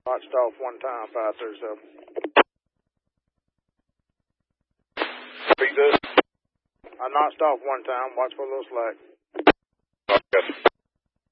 Notched off one time, 537. Repeat that. I notched off one time. Watch for a little slack. Okay.